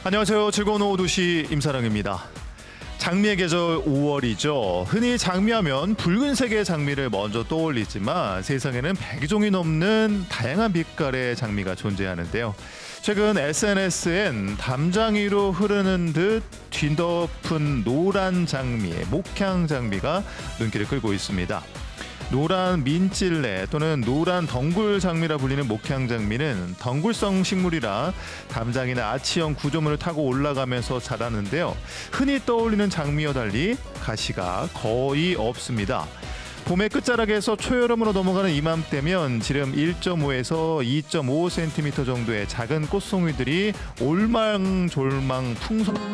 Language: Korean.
안녕하세요. 즐거운 오후 2시 임사랑입니다. 장미의 계절 5월이죠. 흔히 장미하면 붉은색의 장미를 먼저 떠올리지만 세상에는 100종이 넘는 다양한 빛깔의 장미가 존재하는데요. 최근 SNS엔 담장 위로 흐르는 듯 뒤덮은 노란 장미의 목향 장미가 눈길을 끌고 있습니다. 노란 민찔레 또는 노란 덩굴 장미라 불리는 목향 장미는 덩굴성 식물이라 담장이나 아치형 구조물을 타고 올라가면서 자라는데요. 흔히 떠올리는 장미와 달리 가시가 거의 없습니다. 봄의 끝자락에서 초여름으로 넘어가는 이맘때면 지름 1.5에서 2.5cm 정도의 작은 꽃송이들이 올망졸망 풍성